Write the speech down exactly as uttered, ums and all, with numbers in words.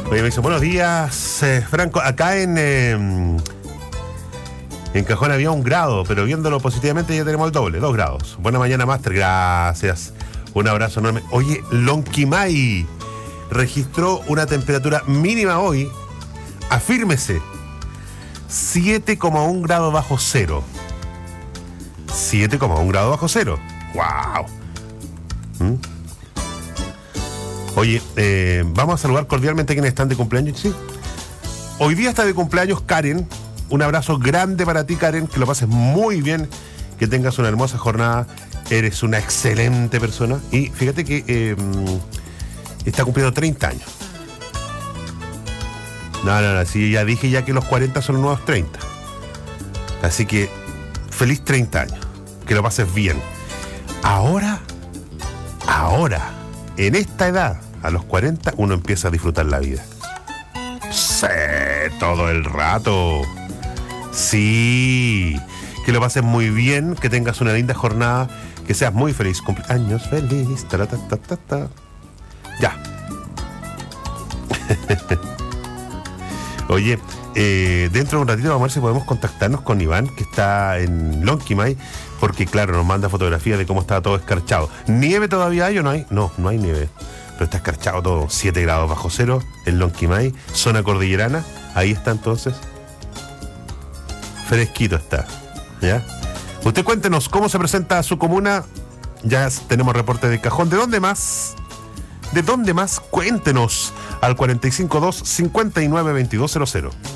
Oye, me dice, buenos días, eh, Franco. Acá en, eh, en Cajón había un grado, pero viéndolo positivamente ya tenemos el doble, dos grados. Buena mañana, Master, gracias. Un abrazo enorme. Oye, Lonquimay registró una temperatura mínima hoy, afírmese, siete coma uno grados bajo cero. siete coma uno grados bajo cero. ¡Wow! ¿Mm? Oye, eh, vamos a saludar cordialmente a quienes están de cumpleaños. Sí. Hoy día está de cumpleaños Karen. Un abrazo grande para ti, Karen. Que lo pases muy bien. Que tengas una hermosa jornada. Eres una excelente persona. Y fíjate que eh, está cumpliendo treinta años. No, no, no. Sí, ya dije ya que los cuarenta son los nuevos treinta. Así que feliz treinta años. Que lo pases bien. Ahora, ahora, en esta edad, a los cuarenta, uno empieza a disfrutar la vida. Sí, todo el rato. Sí. Que lo pases muy bien, que tengas una linda jornada, que seas muy feliz. Cumpleaños feliz. Ta, ta, ta, ta, ta. Ya. Oye, eh, dentro de un ratito vamos a ver si podemos contactarnos con Iván, que está en Lonquimay, porque claro, nos manda fotografías de cómo está todo escarchado. ¿Nieve todavía hay o no hay? No, no hay nieve, pero está escarchado todo, siete grados bajo cero en Lonquimay, zona cordillerana, ahí está entonces. Fresquito está, ¿ya? Usted cuéntenos cómo se presenta su comuna, ya tenemos reporte de Cajón, ¿de dónde más? ¿De dónde más? Cuéntenos al cuatro cinco dos, cinco nueve dos dos cero cero.